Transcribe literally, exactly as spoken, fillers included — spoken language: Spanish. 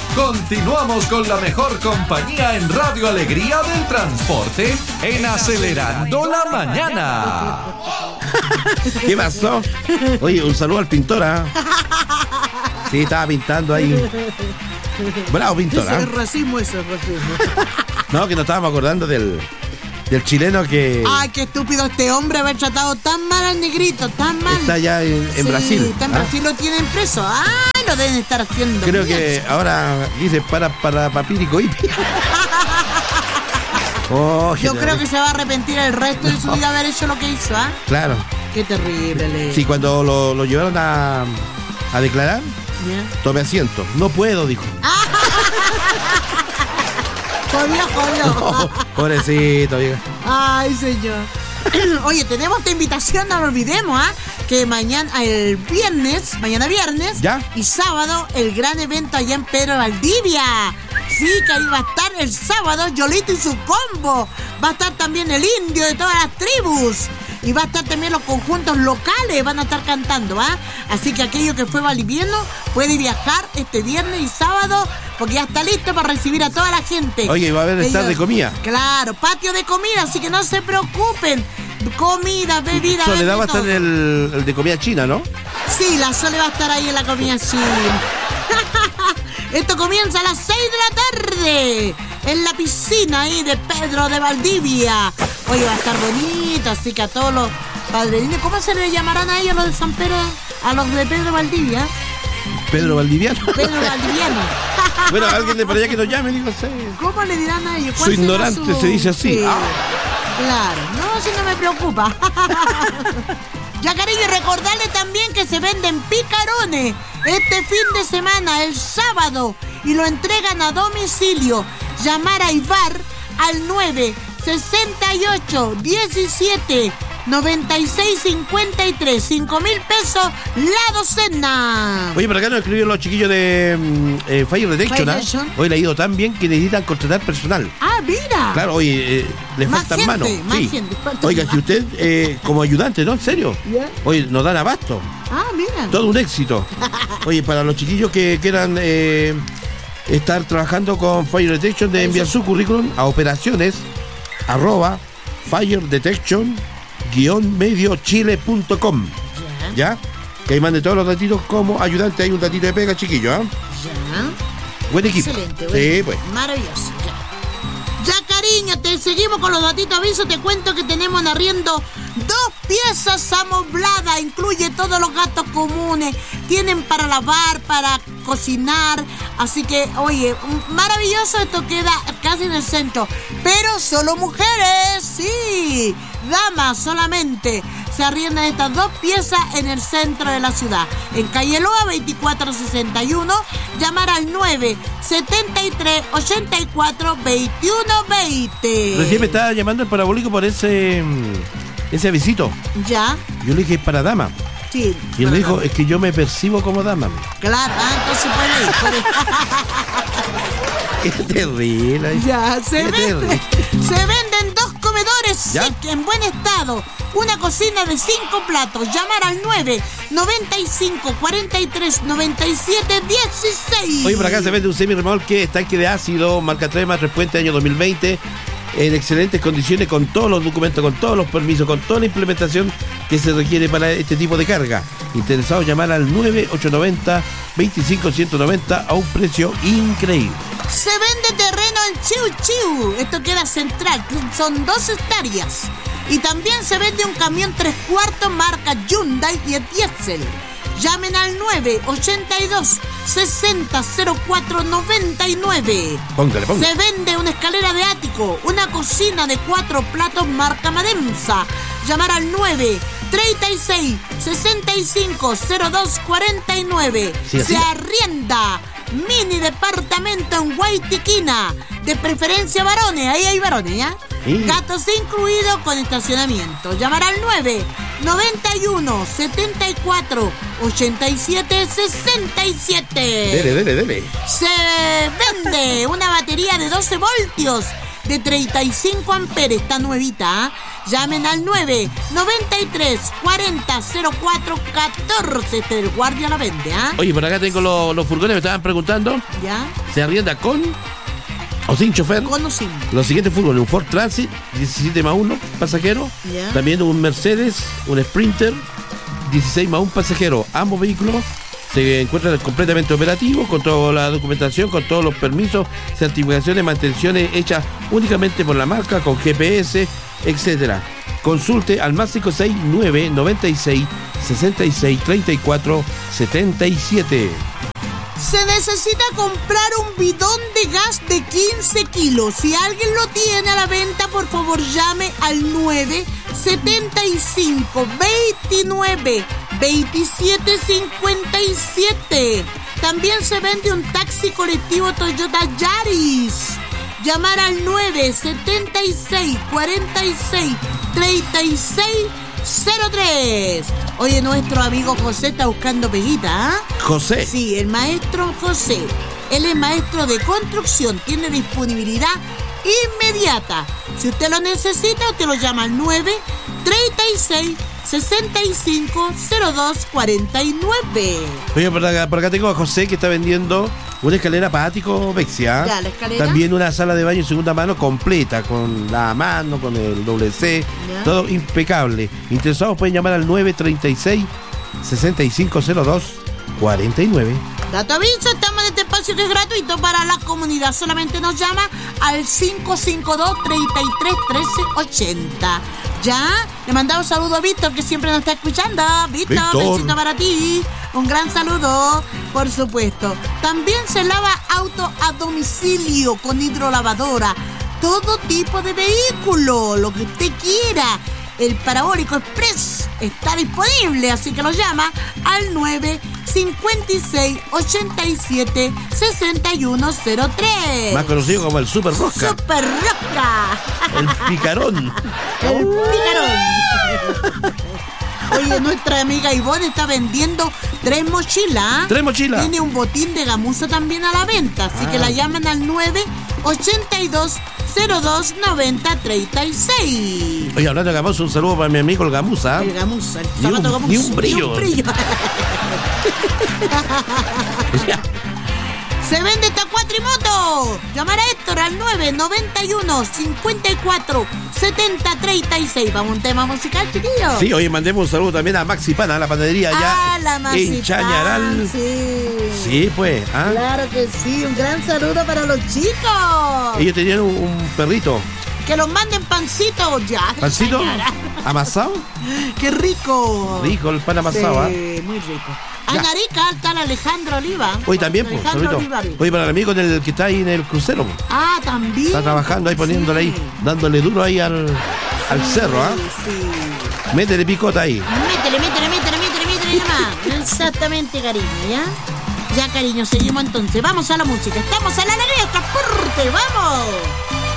Continuamos con la mejor compañía en Radio Alegría del Transporte en Acelerando la Mañana. ¿Qué pasó? Oye, un saludo al pintor, ¿ah? ¿eh? Sí, estaba pintando ahí. Bravo, pintor, ¿ah? Eso es racismo, eso es racismo. No, que nos estábamos acordando del, del chileno que... Ay, qué estúpido este hombre haber tratado tan mal al negrito, tan mal. Está allá en, en sí, Brasil. Está en ¿ah? Brasil, lo tienen preso. Ay, lo deben estar haciendo. Creo bien. que ahora dice para, para papirico y... Oh, Yo creo que se va a arrepentir el resto de su vida de haber hecho lo que hizo, ¿ah? Claro. Qué terrible. Sí, cuando lo, lo llevaron a, a declarar, ¿Ya? tome asiento. No puedo, dijo. Jodió, jodió. Oh, pobrecito, vieja. Ay, señor. Oye, tenemos esta invitación, no lo olvidemos, ¿ah? Que mañana, el viernes, mañana viernes ¿Ya? y sábado, el gran evento allá en Pedro Valdivia. Sí, que ahí va a estar el sábado Yolito y su combo. Va a estar también el indio de todas las tribus. Y va a estar también los conjuntos locales, van a estar cantando, ¿ah? Así que aquello que fue valdiviano puede viajar este viernes y sábado, porque ya está listo para recibir a toda la gente. Oye, va a haber estar de comida. Claro, patio de comida, así que no se preocupen. Comida, bebida. Soledad va a todo. estar el, el de comida china, ¿no? Sí, la Sole va a estar ahí en la comida china. Esto comienza a las seis de la tarde en la piscina ahí de Pedro de Valdivia. Oye, va a estar bonito, así que a todos los padrinos, ¿cómo se le llamarán a ellos los de San Pedro? A los de Pedro Valdivia. Pedro Valdiviano. Pedro Valdiviano. Bueno, alguien de por allá que nos llame, digo, sé. ¿Cómo le dirán a ellos? Soy ignorante, su... se dice así. Sí. Ah. Claro, no, si no me preocupa. Ya, cariño, y recordarle también que se venden picarones este fin de semana, el sábado, y lo entregan a domicilio. Llamar a Ibar al nueve sesenta y ocho diecisiete noventa y seis cincuenta y tres. Cinco mil pesos la docena. Oye, por acá nos escribieron los chiquillos de eh, Fire Detection, Fire ¿ah? Detection. Hoy le ha ido tan bien que necesitan contratar personal. Ah, mira. Claro, oye, eh, le Más faltan gente, manos. más Sí. gente, falta Oiga, más. si usted, eh, como ayudante, ¿no? En serio. Ya. Oye, nos dan abasto. Ah, mira. Todo un éxito. Oye, para los chiquillos que quieran eh, estar trabajando con Fire Detection, de enviar su currículum a operaciones arroba fire detection guión medio chile punto com. ¿Ya? Que ahí mande todos los datitos como ayudante. Hay un datito de pega, chiquillo, ¿ah? Ya. Buen equipo. Excelente, Sí, bueno. pues. Maravilloso. Ya. Ya, cariño, te seguimos con los datitos aviso. Te cuento que tenemos en arriendo dos piezas amobladas. Incluye todos los gastos comunes. Tienen para lavar, para cocinar. Así que, oye, maravilloso. Esto queda casi en el centro. Pero solo mujeres, sí. Damas solamente. Se arriendan estas dos piezas en el centro de la ciudad. En Calle Loa veinticuatro sesenta y uno. Llamar al nueve setenta y tres ochenta y cuatro veintiuno veinte. Recién me estaba llamando el parabólico por ese ese avisito. Ya. Yo le dije, es para dama. Sí. Y él me dijo, es que yo me percibo como dama. Claro, ah, entonces puede ir. Puede ir. Qué terrible. Ya, se Qué vende, terrible. se venden dos comedores ¿Ya? sec en buen estado, una cocina de cinco platos. Llamar al nueve noventa y cinco cuarenta y tres noventa y siete dieciséis. Oye, por acá se vende un semi-remolque, tanque de ácido, marca Trema, tres Puente, año dos mil veinte, en excelentes condiciones, con todos los documentos, con todos los permisos, con toda la implementación que se requiere para este tipo de carga. Interesados, llamar al nueve ocho nueve cero veinticinco ciento noventa a un precio increíble. Se vende terreno en Chiu Chiu. Esto queda central. Son dos hectáreas. Y también se vende un camión tres cuartos marca Hyundai y es diésel. Llamen al nueve ochenta y dos sesenta cero cuatro noventa y nueve. Póngale, póngale. Se vende una escalera de ático, una cocina de cuatro platos marca Mademsa. Llamar al nueve treinta y seis sesenta y cinco cero dos cuarenta y nueve. Sí, Se así. arrienda mini departamento en Guaitiquina, de preferencia varones, ahí hay varones, ¿ya? Sí. Gastos incluidos con estacionamiento. Llamar al nueve noventa y uno setenta y cuatro ochenta y siete sesenta y siete. Dele, dele, dele. Se vende una batería de doce voltios de treinta y cinco amperes, está nuevita, ¿eh? Llamen al nueve noventa y tres cuarenta cero cuatro catorce, este el guardia la vende, ¿ah? ¿eh? Oye, por acá tengo los, los furgones, me estaban preguntando. ¿Ya? ¿Se arrienda con o sin chofer? Con o sin. Los siguientes furgones: un Ford Transit, diecisiete más uno pasajero. ¿Ya? También un Mercedes, un Sprinter, dieciséis más uno pasajero. Ambos vehículos se encuentran completamente operativos, con toda la documentación, con todos los permisos, certificaciones, mantenciones hechas únicamente por la marca, con G P S, etcétera. Consulte al más cinco seis nueve noventa y seis sesenta y seis treinta y cuatro setenta y siete. Se necesita comprar un bidón de gas de quince kilos. Si alguien lo tiene a la venta, por favor llame al nueve setenta y cinco veintinueve veintisiete cincuenta y siete. También se vende un taxi colectivo Toyota Yaris. Llamar al nueve setenta y seis cuarenta y seis treinta y seis cero tres. Oye, nuestro amigo José está buscando peguita, ¿ah? ¿eh? José. Sí, el maestro José. Él es maestro de construcción, tiene disponibilidad inmediata. Si usted lo necesita, usted lo llama al nueve treinta y seis sesenta y cinco cero dos cuarenta y nueve. Oye, por acá, por acá tengo a José que está vendiendo una escalera para ático Vexia. Ya, la escalera. También una sala de baño en segunda mano completa, con la mano, con el doble C, ya. Todo impecable. Interesados pueden llamar al nueve treinta y seis sesenta y cinco cero dos cuarenta y nueve. Dato aviso, estamos en este espacio que es gratuito para la comunidad. Solamente nos llama al cinco cinco dos, treinta y tres, trece, ochenta. ¿Ya? Le mandamos un saludo a Víctor, que siempre nos está escuchando. Víctor, Víctor. besito para ti. Un gran saludo, por supuesto. También se lava auto a domicilio con hidrolavadora. Todo tipo de vehículo, lo que usted quiera. El Parabólico Express está disponible, así que lo llama al nueve cincuenta y seis ochenta y siete sesenta y uno cero tres. Más conocido como el Super Rosca. Super Rosca. El picarón. El picarón. Oye, nuestra amiga Ivonne está vendiendo tres mochilas. Tres mochilas. Tiene un botín de gamuza también a la venta, así Ah. que la llaman al nueve ochenta y dos cero dos noventa treinta y seis. Oye, hablando de gamuza, un saludo para mi amigo el gamuza. El gamuza, el Ni zapato un- gamuza. ni un brillo. Ni un brillo. Se vende esta cuatrimoto. Llamar a Héctor al nueve noventa y uno cincuenta y cuatro setenta treinta y seis. Vamos a un tema musical, chiquillos. Sí, oye, mandemos un saludo también a Maxi Pana, la panadería allá Ah, la en Maxi Chañaral. Pan, sí. Sí, pues. ¿ah? Claro que sí. Un gran saludo para los chicos. Ellos tenían un, un perrito. Que los manden pancito ya. ¿Pancito? señora. ¿Amasado? ¡Qué rico! Rico el pan amasado, ¿ah? Sí, muy rico. Ya. Anarica está el Alejandro Oliva. Hoy también, pues, Alejandro saludito. Olivares. Oye, para el amigo en el que está ahí en el crucero. pues. Ah, también. Está trabajando ahí, poniéndole ahí, dándole duro ahí al, al cerro, ¿ah? Sí, sí. Métele picota ahí. Métele, métele, métele, métele, métele nomás. Exactamente, cariño, ¿ya? Ya, cariño, seguimos entonces. Vamos a la música. Estamos a la alegría, transporte, ¡vamos!